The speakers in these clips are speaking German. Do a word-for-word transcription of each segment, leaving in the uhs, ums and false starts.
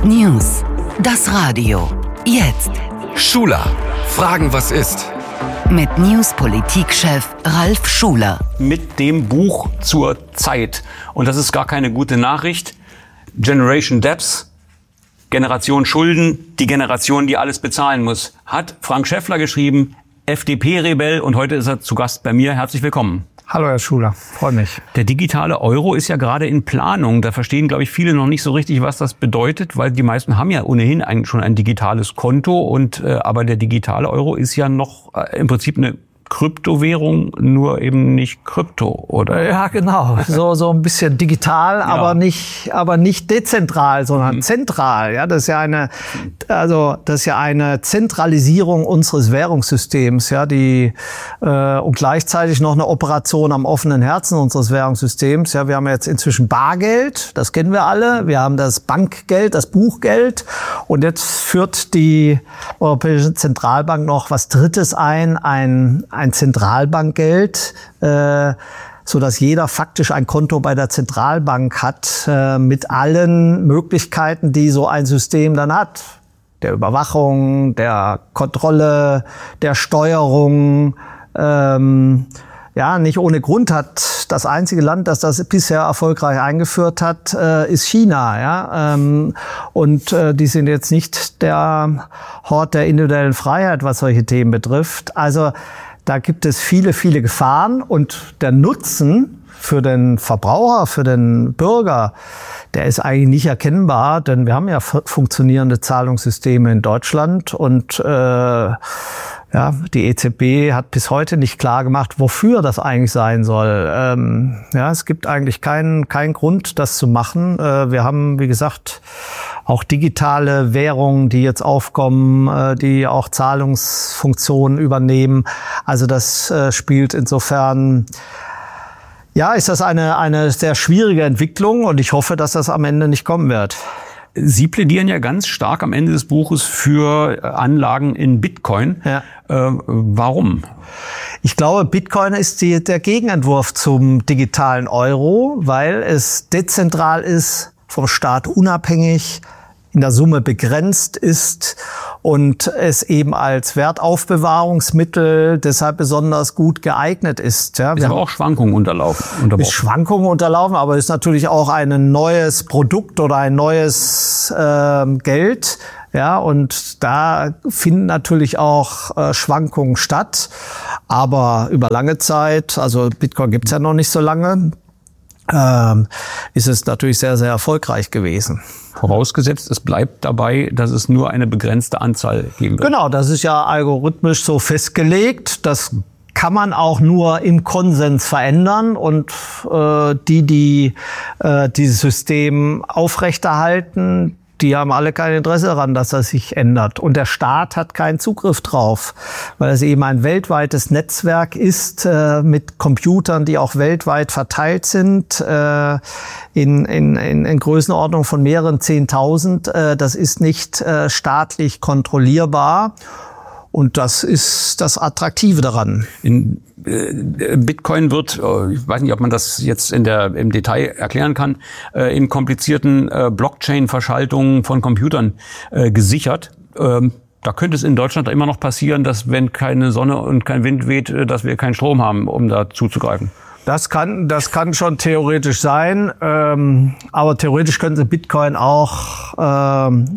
News. Das Radio. Jetzt. Schuler. Fragen, was ist? Mit News-Politik-Chef Ralf Schuler. Mit dem Buch zur Zeit. Und das ist gar keine gute Nachricht. Generation Debts, Generation Schulden, die Generation, die alles bezahlen muss. Hat Frank Schäffler geschrieben, F D P-Rebell, und heute ist er zu Gast bei mir. Herzlich willkommen. Hallo Herr Schuler, freue mich. Der digitale Euro ist ja gerade in Planung. Da verstehen, glaube ich, viele noch nicht so richtig, was das bedeutet, weil die meisten haben ja ohnehin ein, schon ein digitales Konto. Und äh, aber der digitale Euro ist ja noch äh, im Prinzip eine Kryptowährung, nur eben nicht Krypto, oder? Ja, genau. So so ein bisschen digital, ja. aber nicht aber nicht dezentral, sondern mhm. zentral. Ja, das ist ja eine also das ist ja eine Zentralisierung unseres Währungssystems, ja, die äh, und gleichzeitig noch eine Operation am offenen Herzen unseres Währungssystems. Ja, wir haben jetzt inzwischen Bargeld, das kennen wir alle. Wir haben das Bankgeld, das Buchgeld, und jetzt führt die Europäische Zentralbank noch was Drittes ein, ein ein Zentralbankgeld, äh, so dass jeder faktisch ein Konto bei der Zentralbank hat, äh, mit allen Möglichkeiten, die so ein System dann hat. Der Überwachung, der Kontrolle, der Steuerung. Ähm, ja, nicht ohne Grund hat das einzige Land, das das bisher erfolgreich eingeführt hat, äh, ist China. Ja, ähm, und äh, die sind jetzt nicht der Hort der individuellen Freiheit, was solche Themen betrifft. Also da gibt es viele, viele Gefahren, und der Nutzen für den Verbraucher, für den Bürger, der ist eigentlich nicht erkennbar, denn wir haben ja funktionierende Zahlungssysteme in Deutschland, und äh, ja, die E Z B hat bis heute nicht klar gemacht, wofür das eigentlich sein soll. Ähm, ja, es gibt eigentlich keinen keinen Grund, das zu machen. Äh, wir haben, wie gesagt, auch digitale Währungen, die jetzt aufkommen, äh, die auch Zahlungsfunktionen übernehmen. Also das äh, spielt insofern, ja, ist das eine eine sehr schwierige Entwicklung, und ich hoffe, dass das am Ende nicht kommen wird. Sie plädieren ja ganz stark am Ende des Buches für Anlagen in Bitcoin. Ja. Äh, warum? Ich glaube, Bitcoin ist die, der Gegenentwurf zum digitalen Euro, weil es dezentral ist, vom Staat unabhängig, in der Summe begrenzt ist und es eben als Wertaufbewahrungsmittel deshalb besonders gut geeignet ist. Ja, ist aber auch Schwankungen unterlaufen. Ist Schwankungen unterlaufen, aber ist natürlich auch ein neues Produkt oder ein neues äh, Geld. Ja, und da finden natürlich auch äh, Schwankungen statt. Aber über lange Zeit, also Bitcoin gibt's ja noch nicht so lange, ähm, ist es natürlich sehr, sehr erfolgreich gewesen. Vorausgesetzt, es bleibt dabei, dass es nur eine begrenzte Anzahl geben wird. Genau, das ist ja algorithmisch so festgelegt. Das kann man auch nur im Konsens verändern, und äh, die, die äh, dieses System aufrechterhalten, die haben alle kein Interesse daran, dass das sich ändert. Und der Staat hat keinen Zugriff drauf, weil es eben ein weltweites Netzwerk ist, äh, mit Computern, die auch weltweit verteilt sind, äh, in, in, in, in Größenordnung von mehreren Zehntausend. Äh, das ist nicht äh, staatlich kontrollierbar. Und das ist das Attraktive daran. In äh, Bitcoin wird, äh, ich weiß nicht, ob man das jetzt in der im Detail erklären kann, äh, in komplizierten äh, Blockchain-Verschaltungen von Computern äh, gesichert. Ähm, da könnte es in Deutschland immer noch passieren, dass, wenn keine Sonne und kein Wind weht, äh, dass wir keinen Strom haben, um da zuzugreifen. Das kann, das kann schon theoretisch sein, ähm, aber theoretisch können Sie Bitcoin auch ähm,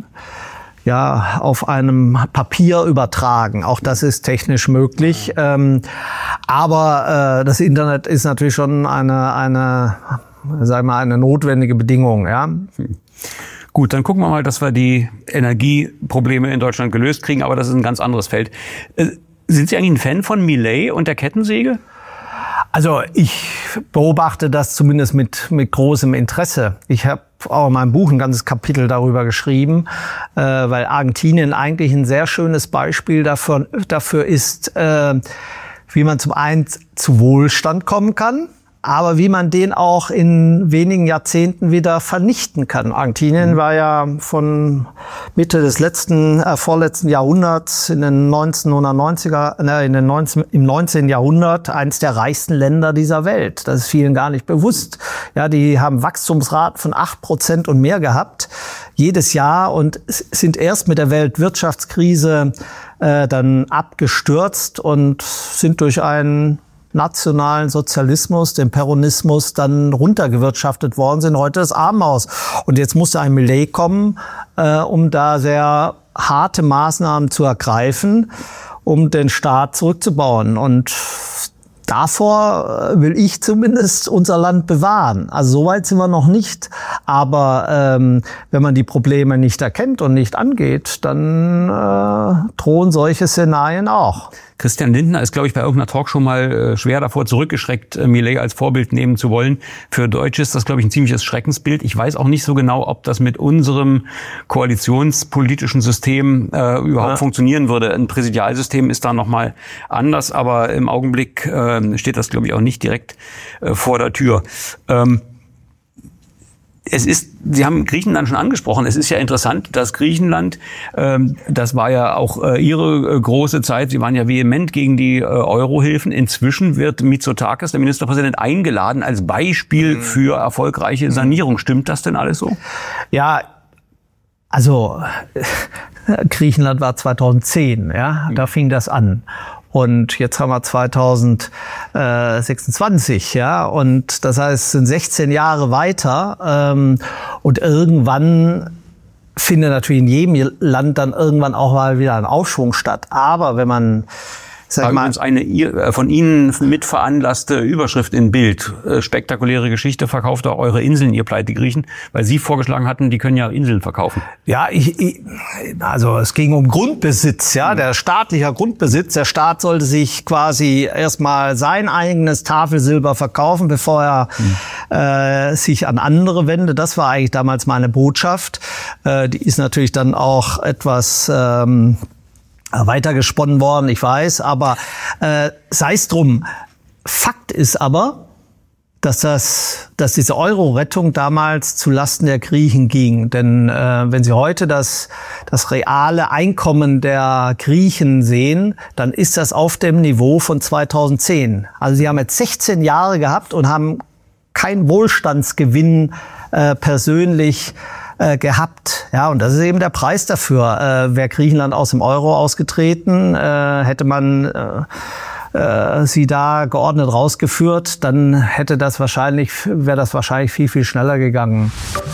ja, auf einem Papier übertragen. Auch das ist technisch möglich. Ähm, aber äh, das Internet ist natürlich schon eine, eine, sagen wir mal, eine notwendige Bedingung. Ja. Hm. Gut, dann gucken wir mal, dass wir die Energieprobleme in Deutschland gelöst kriegen. Aber das ist ein ganz anderes Feld. Äh, sind Sie eigentlich ein Fan von Milei und der Kettensäge? Also ich beobachte das zumindest mit mit großem Interesse. Ich habe auch in meinem Buch ein ganzes Kapitel darüber geschrieben, äh, weil Argentinien eigentlich ein sehr schönes Beispiel dafür, dafür ist, äh, wie man zum einen zu Wohlstand kommen kann, aber wie man den auch in wenigen Jahrzehnten wieder vernichten kann. Argentinien war ja von Mitte des letzten, äh, vorletzten Jahrhunderts in den neunzehnhundertneunziger, ne, in den neunzehn, im neunzehnten Jahrhundert eines der reichsten Länder dieser Welt. Das ist vielen gar nicht bewusst. Ja, die haben Wachstumsraten von acht Prozent und mehr gehabt. jedes Jahr und sind erst mit der Weltwirtschaftskrise äh, dann abgestürzt und sind durch einen nationalen Sozialismus, den Peronismus, dann runtergewirtschaftet worden, sind heute das Armenhaus. Und jetzt musste ein Millet kommen, äh, um da sehr harte Maßnahmen zu ergreifen, um den Staat zurückzubauen. Und davor will ich zumindest unser Land bewahren. Also so weit sind wir noch nicht. Aber ähm, wenn man die Probleme nicht erkennt und nicht angeht, dann äh, drohen solche Szenarien auch. Christian Lindner ist, glaube ich, bei irgendeiner Talkshow mal äh, schwer davor zurückgeschreckt, äh, Millet als Vorbild nehmen zu wollen. Für Deutsche ist das, glaube ich, ein ziemliches Schreckensbild. Ich weiß auch nicht so genau, ob das mit unserem koalitionspolitischen System äh, überhaupt ja. funktionieren würde. Ein Präsidialsystem ist da nochmal anders, aber im Augenblick äh, steht das, glaube ich, auch nicht direkt äh, vor der Tür. Ähm, Es ist, Sie haben Griechenland schon angesprochen. Es ist ja interessant, dass Griechenland, ähm, das war ja auch äh, Ihre äh, große Zeit, Sie waren ja vehement gegen die äh, Euro-Hilfen. Inzwischen wird Mitsotakis, der Ministerpräsident, eingeladen als Beispiel für erfolgreiche Sanierung. Stimmt das denn alles so? Ja, also Griechenland war zweitausendzehn, ja, da fing das an. Und jetzt haben wir zweitausendsechsundzwanzig, ja, und das heißt, es sind sechzehn Jahre weiter, ähm, und irgendwann findet natürlich in jedem Land dann irgendwann auch mal wieder ein Aufschwung statt. Aber wenn man Sag mal, übrigens eine von Ihnen mitveranlasste Überschrift in Bild. Spektakuläre Geschichte, verkauft auch eure Inseln, ihr pleite Griechen, weil Sie vorgeschlagen hatten, die können ja Inseln verkaufen. Ja, ich, ich, also es ging um Grundbesitz, ja, der staatlicher Grundbesitz. Der Staat sollte sich quasi erstmal sein eigenes Tafelsilber verkaufen, bevor er hm. äh, sich an andere wendet. Das war eigentlich damals meine Botschaft. Äh, die ist natürlich dann auch etwas ähm, weitergesponnen worden, ich weiß, aber äh, sei es drum. Fakt ist aber, dass das, dass diese Euro-Rettung damals zu Lasten der Griechen ging. Denn äh, wenn Sie heute das, das reale Einkommen der Griechen sehen, dann ist das auf dem Niveau von zweitausendzehn. Also Sie haben jetzt sechzehn Jahre gehabt und haben keinen Wohlstandsgewinn äh, persönlich Äh, gehabt. Ja, und das ist eben der Preis dafür. Äh, wäre Griechenland aus dem Euro ausgetreten, äh, hätte man äh, äh, sie da geordnet rausgeführt, dann hätte das wahrscheinlich, wäre das wahrscheinlich viel, viel schneller gegangen.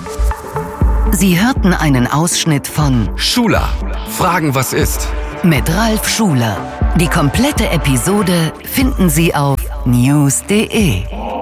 Sie hörten einen Ausschnitt von Schuler. Fragen, was ist? Mit Ralf Schuler. Die komplette Episode finden Sie auf news punkt de.